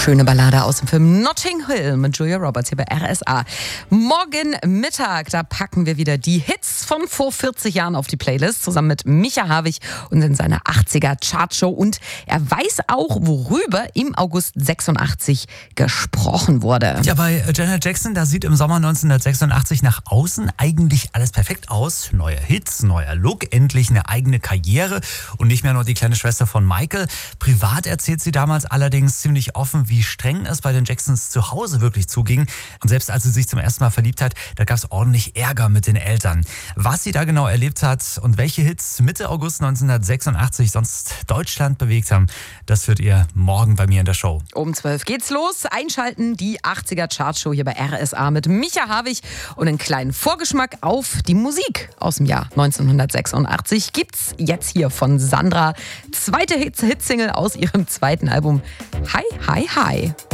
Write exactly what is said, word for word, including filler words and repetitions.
Schöne Ballade aus dem Film Notting Hill mit Julia Roberts hier bei R S A. Morgen Mittag, da packen wir wieder die Hits von vor vierzig Jahren auf die Playlist, zusammen mit Micha Havig und in seiner achtziger Chartshow. Und er weiß auch, worüber im August sechsundachtzig gesprochen wurde. Ja, bei Janet Jackson, da sieht im Sommer neunzehnhundertsechsundachtzig nach außen eigentlich alles perfekt aus. Neue Hits, neuer Look, endlich eine eigene Karriere und nicht mehr nur die kleine Schwester von Michael. Privat erzählt sie damals allerdings ziemlich offen, wie streng es bei den Jacksons zu Hause wirklich zuging. Und selbst als sie sich zum ersten Mal verliebt hat, da gab es ordentlich Ärger mit den Eltern. Was sie da genau erlebt hat und welche Hits Mitte August neunzehnhundertsechsundachtzig sonst Deutschland bewegt haben, das hört ihr morgen bei mir in der Show. Um zwölf geht's los. Einschalten, die achtziger Chartshow hier bei R S A mit Micha Havig und einen kleinen Vorgeschmack auf die Musik aus dem Jahr neunzehnhundertsechsundachtzig gibt's jetzt hier von Sandra. Zweite Hit- Hitsingle aus ihrem zweiten Album Hi, Hi, Hi.